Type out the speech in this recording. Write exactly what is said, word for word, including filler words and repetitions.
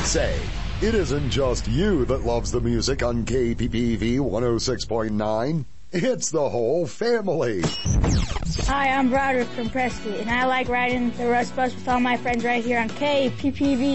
Say, it isn't just you that loves the music on K P P V one oh six point nine. It's the whole family. Hi, I'm Broderick from Preston, and I like riding the Rust Bus with all my friends right here on K P P V